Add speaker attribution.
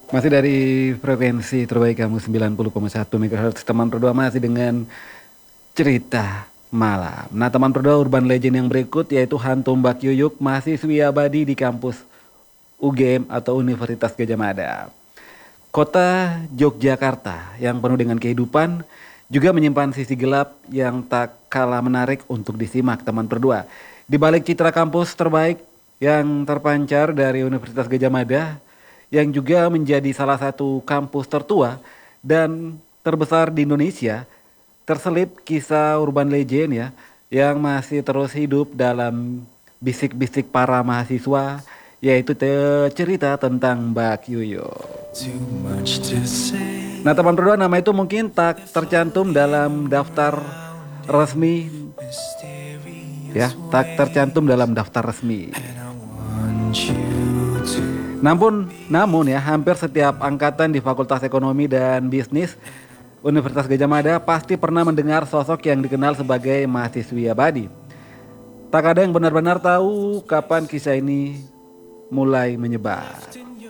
Speaker 1: Masih dari frekuensi terbaik kamu 90,1 MHz. Teman berdua masih dengan cerita malam. Nah teman berdua, urban legend yang berikut yaitu hantu Mbak Yuyuk, mahasiswi abadi di kampus UGM atau Universitas Gadjah Mada. Kota Yogyakarta yang penuh dengan kehidupan juga menyimpan sisi gelap yang tak kalah menarik untuk disimak teman berdua. Di balik citra kampus terbaik yang terpancar dari Universitas Gadjah Mada, yang juga menjadi salah satu kampus tertua dan terbesar di Indonesia, terselip kisah urban legend ya yang masih terus hidup dalam bisik-bisik para mahasiswa, yaitu cerita tentang Mbak Yuyo. Nah teman berdua, nama itu mungkin tak tercantum dalam daftar resmi ya, tak tercantum dalam daftar resmi. Namun ya, hampir setiap angkatan di Fakultas Ekonomi dan Bisnis Universitas Gadjah Mada pasti pernah mendengar sosok yang dikenal sebagai mahasiswi abadi. Tak ada yang benar-benar tahu kapan kisah ini mulai menyebar.